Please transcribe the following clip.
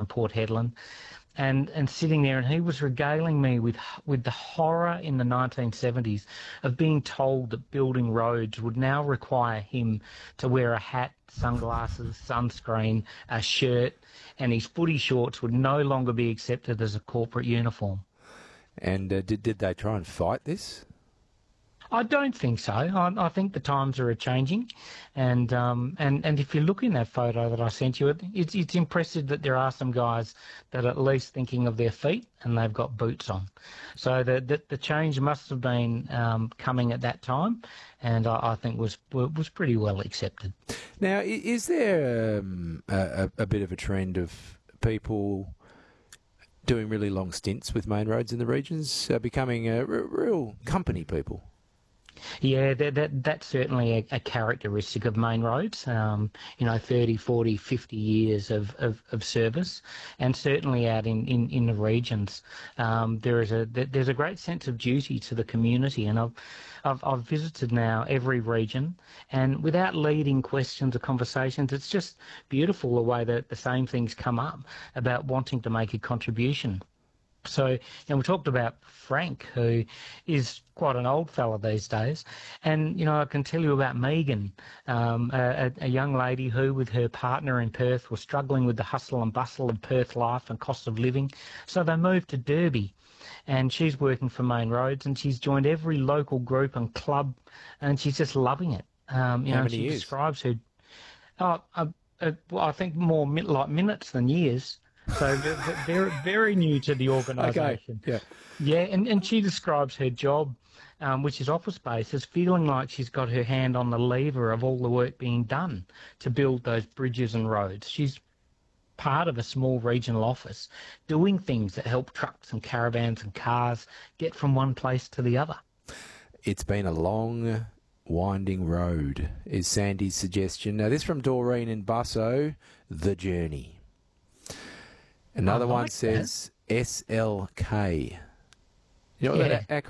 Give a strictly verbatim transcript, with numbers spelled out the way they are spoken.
of Port Hedland, and and sitting there, and he was regaling me with with the horror in the nineteen seventies of being told that building roads would now require him to wear a hat, sunglasses, sunscreen, a shirt, and his footy shorts would no longer be accepted as a corporate uniform. And uh, did did they try and fight this? I don't think so. I, I think the times are changing, and um, and and if you look in that photo that I sent you, it, it's it's impressive that there are some guys that are at least thinking of their feet and they've got boots on. So the the, the change must have been um, coming at that time, and I, I think was was pretty well accepted. Now, is there um, a, a bit of a trend of people doing really long stints with main roads in the regions, uh, becoming uh, r- real company people? Yeah, that, that that's certainly a, a characteristic of main roads. Um, you know, thirty, forty, fifty years of, of, of service, and certainly out in, in, in the regions, um, there is a there's a great sense of duty to the community. And I've, I've I've visited now every region, and without leading questions or conversations, it's just beautiful the way that the same things come up about wanting to make a contribution. So, you know, we talked about Frank, who is quite an old fella these days. And, you know, I can tell you about Megan, um, a, a young lady who, with her partner in Perth, was struggling with the hustle and bustle of Perth life and cost of living. So they moved to Derby, and she's working for Main Roads, and she's joined every local group and club, and she's just loving it. Um, you How know, many she years? describes her, oh, uh, uh, well, I think more mi- like minutes than years. So very, very new to the organisation. Okay. Yeah. Yeah, and, and she describes her job, um, which is office-based, as feeling like she's got her hand on the lever of all the work being done to build those bridges and roads. She's part of a small regional office doing things that help trucks and caravans and cars get from one place to the other. It's been a long, winding road, is Sandy's suggestion. Now, this from Doreen in Busso, The Journey. Another I like one says S L K. You know what Yeah. that acronym